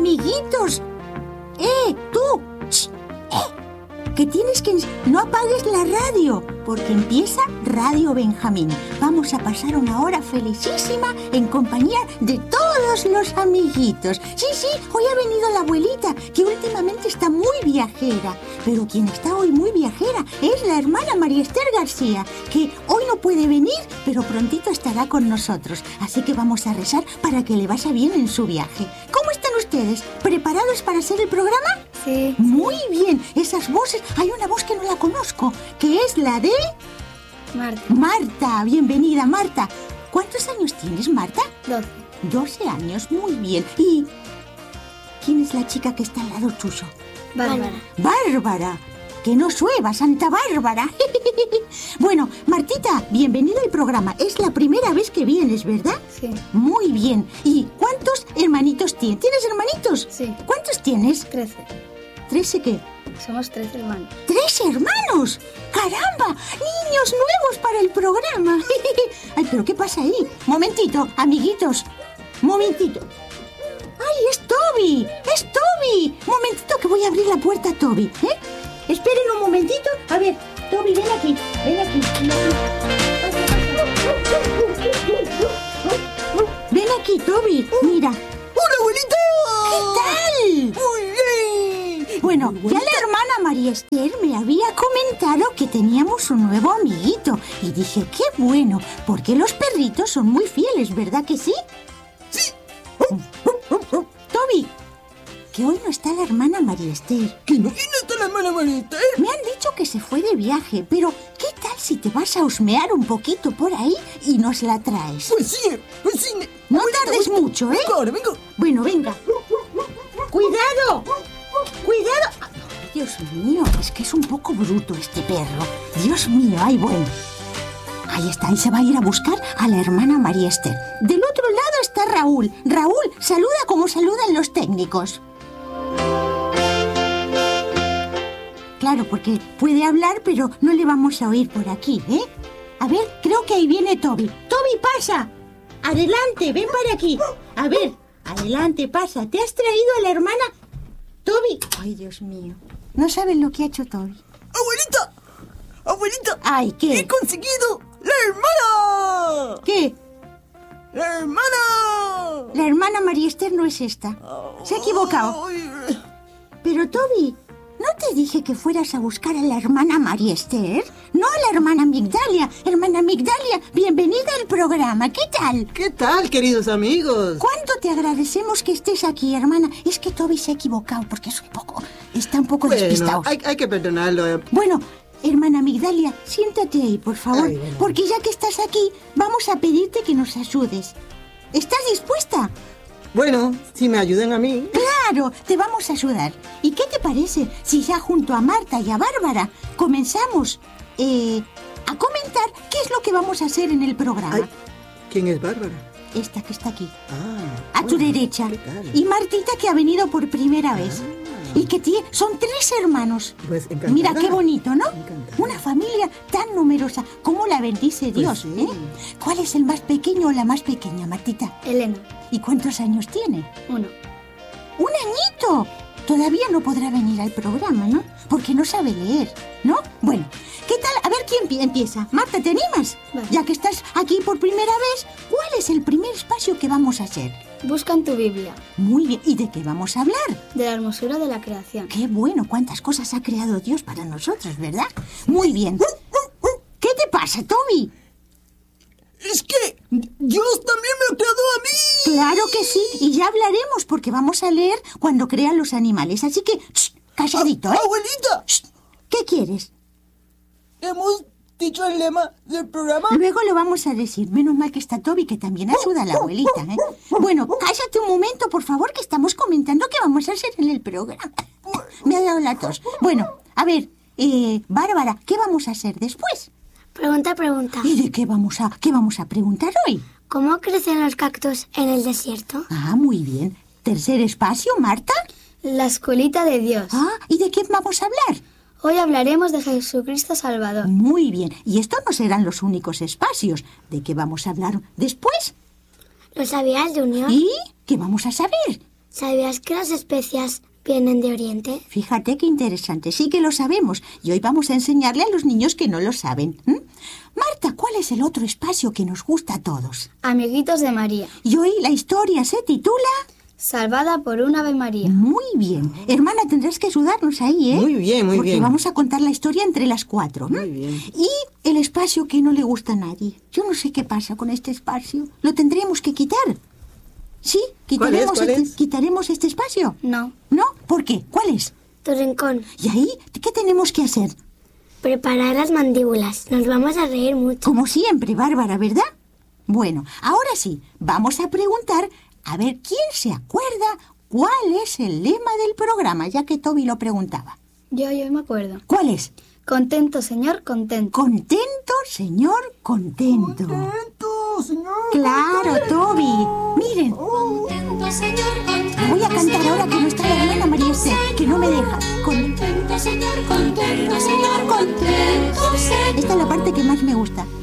amiguitos. Tú. Ch, que tienes que... No apagues la radio, porque empieza Radio Benjamín. Vamos a pasar una hora felicísima en compañía de todos los amiguitos. Sí, hoy ha venido la abuelita, que últimamente está muy viajera. Pero quien está hoy muy viajera es la hermana María Esther García, que hoy no puede venir, pero prontito estará con nosotros. Así que vamos a rezar para que le vaya bien en su viaje. ¿Cómo están ustedes? ¿Preparados para hacer el programa? Sí. Muy bien. Esas voces, hay una voz que no la conozco, que es la de... Marta. Marta, bienvenida, Marta. ¿Cuántos años tienes, Marta? 12. 12 años, muy bien. ¿Y quién es la chica que está al lado tuyo? Bárbara. Bárbara. Que no llueva, Santa Bárbara. Bueno, Martita, bienvenida al programa. Es la primera vez que vienes, ¿verdad? Sí. Muy bien. ¿Y cuántos hermanitos tienes? ¿Tienes hermanitos? Sí. ¿Cuántos tienes? 13. ¿13 qué? Somos 13 hermanos. ¡3 hermanos! ¡Caramba! ¡Niños nuevos para el programa! Ay, ¿pero qué pasa ahí? Momentito, amiguitos. Momentito. ¡Ay, es Toby! ¡Es Toby! Momentito que voy a abrir la puerta a Toby, ¿eh? Esperen un momentito. A ver, Toby, ven aquí. Ven aquí. Ven aquí, Toby. Mira. ¡Hola, abuelita! ¿Qué tal? ¡Muy bien! Bueno, ya la hermana María Esther me había comentado que teníamos un nuevo amiguito. Y dije, qué bueno, porque los perritos son muy fieles, ¿verdad que sí? ¡Sí! Toby, que hoy no está la hermana María Esther. ¿Que no? ¿Y no está la hermana Marita? Me han dicho que se fue de viaje, pero ¿qué tal si te vas a husmear un poquito por ahí y nos la traes? Pues sí. No Abuelita, tardes mucho, ¿eh? Venga ahora, venga. Bueno, venga. ¡Cuidado! ¡Cuidado! Ay, Dios mío, es que es un poco bruto este perro. Dios mío, ay, bueno. Ahí está, y se va a ir a buscar a la hermana María Esther. Del otro lado está Raúl. Raúl, saluda como saludan los técnicos. Claro, porque puede hablar, pero no le vamos a oír por aquí, ¿eh? A ver, creo que ahí viene Toby. ¡Toby, pasa! ¡Adelante, ven para aquí! A ver, adelante, pasa. ¿Te has traído a la hermana Toby? Ay, Dios mío. No saben lo que ha hecho Toby. ¡Abuelita! ¡Abuelita! Ay, ¿qué? ¡He conseguido la hermana! ¿Qué? ¡La hermana! La hermana María Esther no es esta. Se ha equivocado. Ay, Pero, Toby, ¿no te dije que fueras a buscar a la hermana María Esther? No a la hermana Migdalia. Hermana Migdalia, bienvenida al programa. ¿Qué tal? ¿Qué tal, queridos amigos? ¿Cuánto te agradecemos que estés aquí, hermana? Es que Toby se ha equivocado porque está un poco despistado. Hay que perdonarlo. Bueno, hermana Migdalia, siéntate ahí, por favor. Ay, bueno. Porque ya que estás aquí, vamos a pedirte que nos ayudes. ¿Estás dispuesta? Bueno, si me ayudan a mí. ¡Claro! Te vamos a ayudar. ¿Y qué te parece si ya junto a Marta y a Bárbara comenzamos a comentar qué es lo que vamos a hacer en el programa? Ay, ¿quién es Bárbara? Esta que está aquí. Ah, A tu derecha. ¿qué tal? Y Martita, que ha venido por primera vez. Y que son 3 hermanos. Pues encantada. Mira qué bonito, ¿no? Encantada. Una familia tan numerosa. ¿Cómo la bendice Dios? sí. ¿Eh? ¿Cuál es el más pequeño o la más pequeña, Martita? Elena. ¿Y cuántos años tiene? 1. ¡Un añito! Todavía no podrá venir al programa, ¿no? Porque no sabe leer, ¿no? Bueno, ¿qué tal? A ver quién empieza. Marta, ¿te animas? Vale. Ya que estás aquí por primera vez, ¿cuál es el primer espacio que vamos a hacer? Busca en tu Biblia. Muy bien. ¿Y de qué vamos a hablar? De la hermosura de la creación. Qué bueno, cuántas cosas ha creado Dios para nosotros, ¿verdad? Muy bien. ¿Qué te pasa, Toby? es que Dios también me ha creado a mí. Claro que sí, y ya hablaremos porque vamos a leer cuando crean los animales. Así que, calladito, ¿eh? Abuelita, ¿Qué quieres? hemos dicho el lema del programa. Luego lo vamos a decir. Menos mal que está Toby, que también ayuda a la abuelita, ¿eh? Bueno, cállate un momento, por favor, que estamos comentando qué vamos a hacer en el programa. Me ha dado la tos. Bueno, a ver, Bárbara, ¿qué vamos a hacer después? Pregunta. ¿Y de qué vamos a preguntar hoy? ¿Cómo crecen los cactus en el desierto? Ah, muy bien. Tercer espacio, Marta. La escuelita de Dios. Ah, ¿y de qué vamos a hablar? Hoy hablaremos de Jesucristo Salvador. Muy bien. Y estos no serán los únicos espacios. ¿De qué vamos a hablar después? ¿Lo sabías, Junior? ¿Y qué vamos a saber? ¿Sabías que las especias vienen de Oriente? Fíjate qué interesante. Sí que lo sabemos. Y hoy vamos a enseñarle a los niños que no lo saben. Marta, ¿cuál es el otro espacio que nos gusta a todos? Amiguitos de María. Y hoy la historia se titula... Salvada por un Ave María. Muy bien. Hermana, tendrás que ayudarnos ahí, ¿eh? Muy bien, muy Porque bien. vamos a contar la historia entre las 4. Muy bien. Y el espacio que no le gusta a nadie. Yo no sé qué pasa con este espacio. Lo tendremos que quitar. ¿Sí? ¿Cuál es? ¿Quitaremos este espacio? No. ¿No? ¿Por qué? ¿Cuál es? Tu rincón. ¿Y ahí qué tenemos que hacer? Preparar las mandíbulas. Nos vamos a reír mucho. Como siempre, Bárbara, ¿verdad? Bueno, ahora sí, vamos a preguntar a ver quién se acuerda cuál es el lema del programa, ya que Toby lo preguntaba. Yo me acuerdo. ¿Cuál es? Contento, Señor, contento. Contento, Señor, contento. ¡Contento, señor! Claro, Toby. Miren, Contento, Señor, contento. voy a cantar ahora que no está la hermana María Esther, que no me deja. Contento, Señor, contento, Señor, contento, Señor. Esta es la parte que más me gusta.